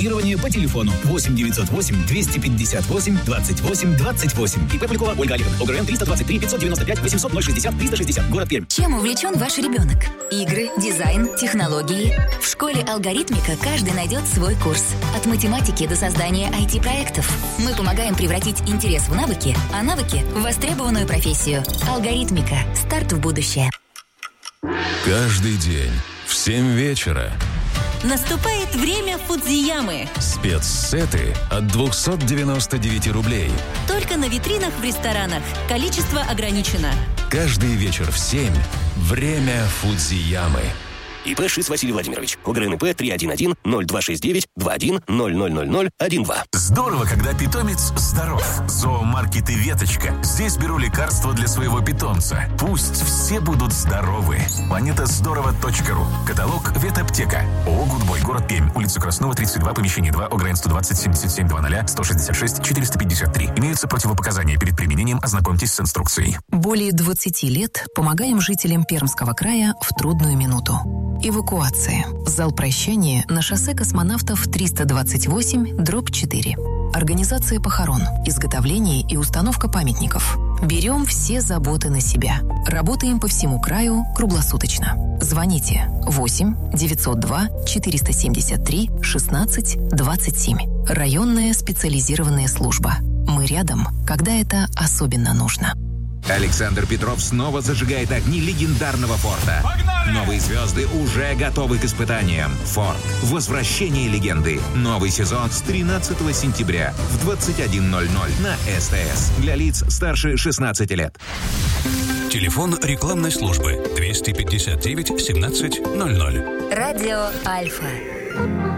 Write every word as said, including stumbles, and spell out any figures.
бронирование по телефону восемь девятьсот восемь двести пятьдесят восемь двадцать восемь двадцать восемь. ИП Полякова Ольга Олеговна. ОГРН триста двадцать три пятьсот девяносто пять восемьсот ноль шестьдесят триста шестьдесят. Город Пермь. Чем увлечен ваш ребенок? Игры, дизайн, технологии. В школе «Алгоритмика» каждый найдет свой курс. От математики до создания ай ти-проектов. Мы помогаем превратить интерес в навыки, а навыки в востребованную профессию. «Алгоритмика». Старт в будущее. Каждый день в семь вечера наступает время Фудзиямы. Спецсеты от двести девяносто девять рублей. Только на витринах в ресторанах. Количество ограничено. Каждый вечер в семь время Фудзиямы. ИП Шиц Василий Владимирович. ОГРН ИП три один один ноль два шесть девять два один ноль ноль ноль ноль один два. Здорово, когда питомец здоров. Зоомаркет и Веточка. Здесь беру лекарства для своего питомца. Пусть все будут здоровы. планета здорово точка ру. Каталог Ветаптека. ООО «Гудбой», город Пермь. Улица Краснова, тридцать два, помещение два, ОГРН сто двадцать семьдесят семь двадцать сто шестьдесят шесть четыреста пятьдесят три. Имеются противопоказания перед применением. Ознакомьтесь с инструкцией. Более двадцати лет помогаем жителям Пермского края в трудную минуту. Эвакуация. Зал прощания на шоссе космонавтов триста двадцать восемь дробь четыре. Организация похорон, изготовление и установка памятников. Берем все заботы на себя. Работаем по всему краю круглосуточно. Звоните восемь девятьсот два четыреста семьдесят три шестнадцать двадцать семь. Районная специализированная служба. Мы рядом, когда это особенно нужно. Александр Петров снова зажигает огни легендарного Форда. Погнали! Новые звезды уже готовы к испытаниям. Форд. Возвращение легенды. Новый сезон с тринадцатого сентября в двадцать один ноль ноль на СТС. Для лиц старше шестнадцати лет. Телефон рекламной службы двести пятьдесят девять семнадцать ноль ноль. Радио Альфа.